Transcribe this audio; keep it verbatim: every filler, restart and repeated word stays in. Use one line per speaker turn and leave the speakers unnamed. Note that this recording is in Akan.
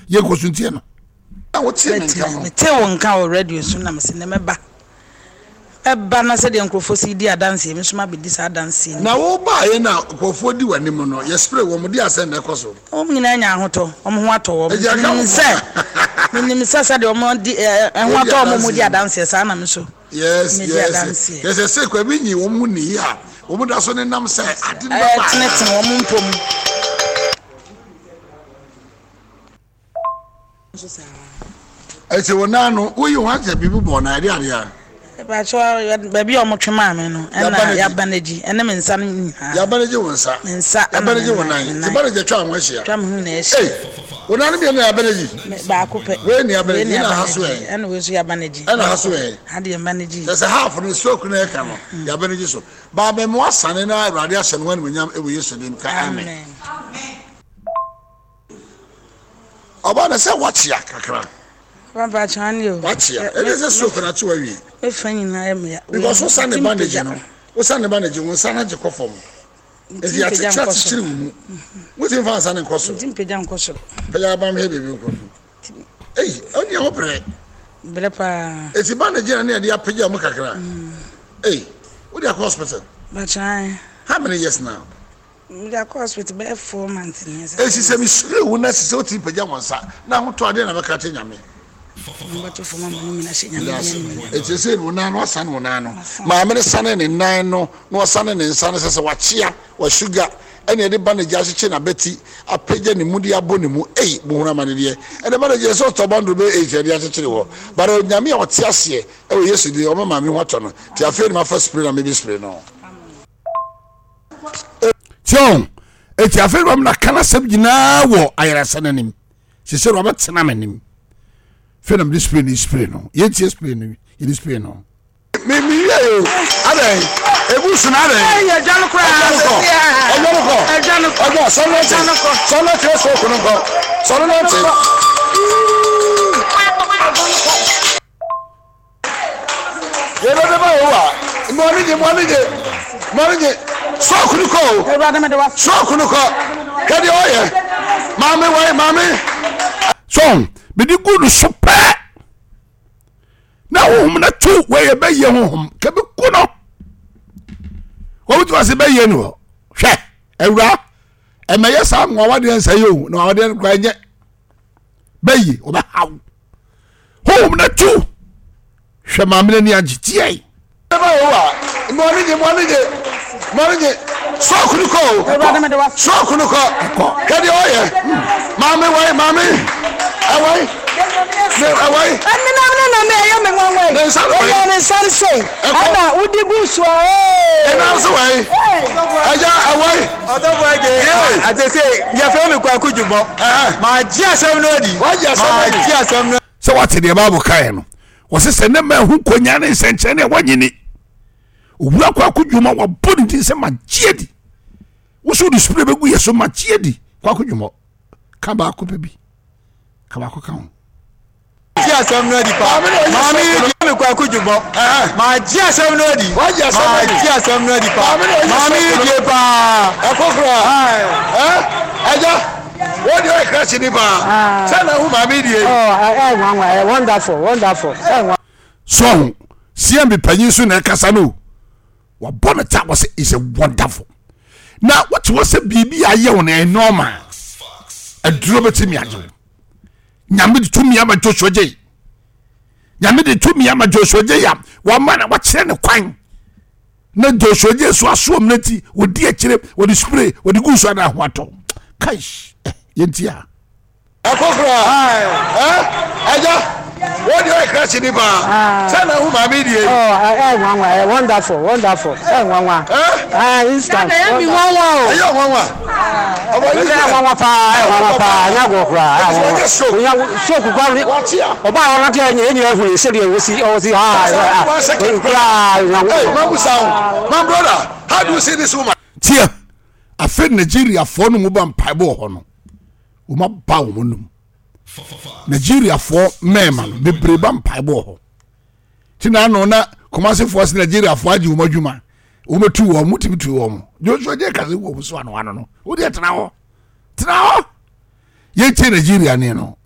ye ko suntie no
na wo tie nka
me te won ka already so na me se ne meba eba na se de nkrofo si di adanse me so ma be di sa adanse
na wo ba ye na nkrofo di wanim no ye spray wo mo di asen na ekoso
o mo nyina nya ahoto o mo ho ato wo me se me me se se de o mo di ho ato o mo di adanse sa na me so
yes yes yes se kwa bi nyi wo mu ni ya wo mo da so ne nam se ade no ba
eh tinete wo mo mpom
Ese wona no wo yi ho aja bibi bo na ade ade ya
ba cho ba bi o mo twema me no na ya banaji ene me nsa no
ya banaji wonsa
nsa
ya banaji wonan ti banaji twa anwa hia
twa me hu na ehia
eh wona no bi na ya banaji
ba akupe
we ni ya banaji na haso e
ene we so ya banaji
ene haso e
ade ya banaji
there's a half no stroke na e ka no ya banaji so ba me mo asane na awrade ahye no wan nyam e we yeso dim ka amen oba na se watch ya kakra
Papa Chanio.
Watch ya. It is a stroke na to wi.
E fanyi na em.
Because we san the bandage no. We san the bandage we san na je kofom. E dia chat chiri mu. We tin fan san nkoso.
Tin peja nkoso.
Peja ba me bebe nkoso. Eh, oni ho bre.
Bre pa.
E ti bandage na na dia peja mu kakra. Eh, we dey hospital.
But I
how many years now?
We dey hospital be four months ni.
Eh, si se mi sure wo na si se o tin peja wonsa. Na ho to ade na be ka te nyame.
But for mama no mi na she nyame.
E ti se wo na no san wo na no. Ma me san ne nan no, no san ne nsan se se wa chia, wa sugar. Ene de bandage ahye na beti apeja ne mu de abo ne mu ei bo huna mane de ene bandage so to bando be ei je de ahye wo bara nyame o te ase e wo Yesu de o mama mi hoto no ti afi ma first spray na me spray no
John e ti afi rom na kana sab gina wo ayara sananim se se ro betena manim fe na me spray ni spray no ye ti spray ni ye spray no
me me ye o adan ebusu na adan
Eh ya janu kra
ọjọ́ ko
eh janu ko
ọjọ́ so no so no tre so ko no ko so no te ye lo de ba wa mo ni je mo ni je mo ni je so ko ni ko
e ba de me de wa
so ko ni ko ke di oye mami wai mami
so me di gudu sopa na wo na tu we ye be ye ho ke be ku no wo tu ase be ye no hwe ewura e me ye sa nwa wade nsa ye o na wade kwa nye be ye o ba haw ho na tu hwe ma me ni agiti ai
ba wa mo ni je mo ni je mo ni je so ko ni ko
e ba de me de wa
so ko ni ko ke di oye mami wai mami awai ne awai
ani na na na me ya me nwan wai
ne sa wai
e ne sa se ana udi gusu
e
eh
na so wai aja awai
odo bo ege atese ya fe mi kwa kujubo ma ji asem no di
wa ji asem
ma ji asem no
so what the bible kai no wo se se ne ma hu konya ne senche ne wanyini owura kwa kudwuma wa body tin se ma giedi wo so di spray begu yeso ma giedi kwa kudwuma ka ba ko pebi ka ba ko ka ho
ji asem no di pa ma mi mi kwa kujubo ma ji asem no di
wa ji asem
ma ji asem no di pa ma mi di pa
akokra eh aja what do you crash ni ba sana hu mami di
oh eh nwan wai wonderful wonderful eh
so C M B panyin so na kasa no wa bonata was is a wonderful now what was a bibi aye on e normal a duro betimi ajo nyame de tumi ama Joshua J nyame de tumi ama Joshua J ya wa mana wa kire ne kwan na Joshua J so aso mnati odi a kire odi spray odi gusu ana ho ato kai yentia
akokra eh aja what do you crash ni ba sana hu mami di
oh eh nwan wai wonderful wonderful eh nwan wa ah instant eh mi nwan wa o
ayo nwanwa obo ni
nwan wa pa nwan wa pa nya go kra ah so ku kwa ri oba wa na enye enye ehuri se de wo si o si ah kra
hey mabu sound my brother how do you see this woman
tia afen Nigeria fo no mu ba mpaibo ho no wo ma ba wo num Nigeria for mema be breba mpaibo ho tina no na Kumasi force Nigeria for aji umadwuma wo metu wo mutibitu wo Joshua J kaze wo so ano ano no wo de tena ho tena ho ye che Nigeria ne no